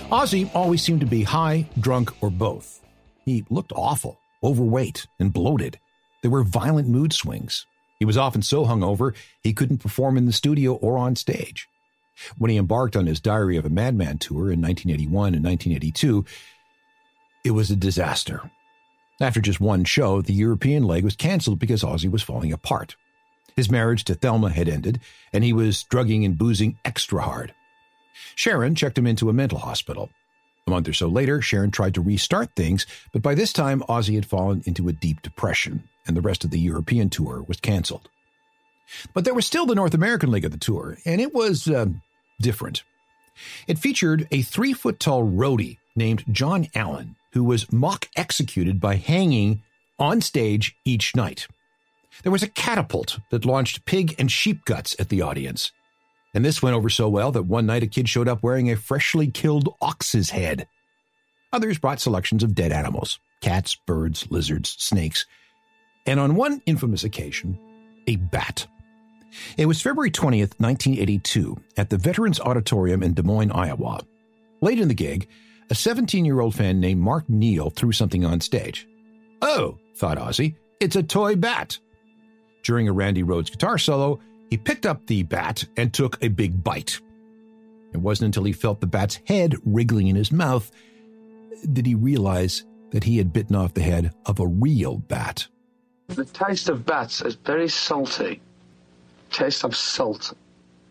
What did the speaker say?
Ozzy always seemed to be high, drunk, or both. He looked awful, overweight, and bloated. There were violent mood swings. He was often so hungover he couldn't perform in the studio or on stage. When he embarked on his Diary of a Madman tour in 1981 and 1982, it was a disaster. After just one show, the European leg was canceled because Ozzy was falling apart. His marriage to Thelma had ended, and he was drugging and boozing extra hard. Sharon checked him into a mental hospital. A month or so later, Sharon tried to restart things, but by this time, Ozzy had fallen into a deep depression, and the rest of the European tour was canceled. But there was still the North American leg of the tour, and it was different. It featured a 3-foot-tall roadie named John Allen, who was mock-executed by hanging on stage each night. There was a catapult that launched pig and sheep guts at the audience. And this went over so well that one night a kid showed up wearing a freshly killed ox's head. Others brought selections of dead animals, cats, birds, lizards, snakes, and on one infamous occasion, a bat. It was February 20th, 1982, at the Veterans Auditorium in Des Moines, Iowa. Late in the gig, a 17-year-old fan named Mark Neal threw something on stage. "Oh," thought Ozzy, "it's a toy bat." During a Randy Rhoads guitar solo, he picked up the bat and took a big bite. It wasn't until he felt the bat's head wriggling in his mouth did he realize that he had bitten off the head of a real bat. The taste of bats is very salty. Taste of salt.